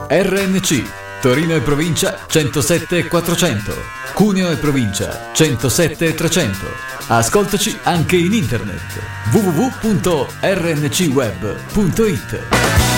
RNC Torino e provincia 107 400, Cuneo e provincia 107 300. Ascoltaci anche in internet www.rncweb.it.